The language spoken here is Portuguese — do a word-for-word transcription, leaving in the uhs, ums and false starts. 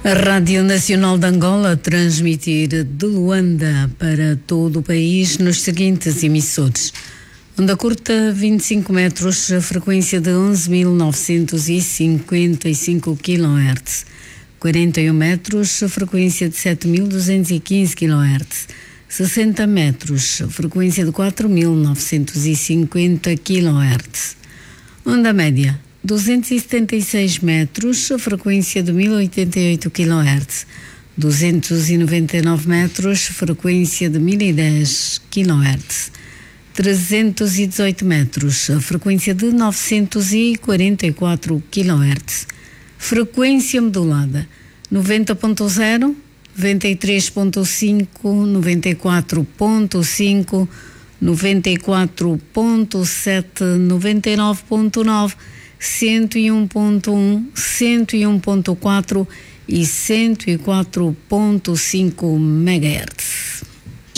A Rádio Nacional de Angola transmitir de Luanda para todo o país nos seguintes emissores. Onda curta vinte e cinco metros, a frequência de onze mil novecentos e cinquenta e cinco quilohertz. quarenta e um metros, a frequência de sete mil duzentos e quinze quilohertz. sessenta metros, a frequência de quatro mil novecentos e cinquenta quilohertz. Onda média, duzentos e setenta e seis metros, a frequência de mil e oitenta e oito quilohertz. duzentos e noventa e nove metros, frequência de mil e dez quilohertz. trezentos e dezoito metros, a frequência de novecentos e quarenta e quatro quilohertz. Frequência modulada, noventa ponto zero, noventa e três ponto cinco, noventa e quatro ponto cinco, noventa e quatro ponto sete, noventa e nove ponto nove, cento e um ponto um, cento e um ponto quatro e cento e quatro ponto cinco megahertz.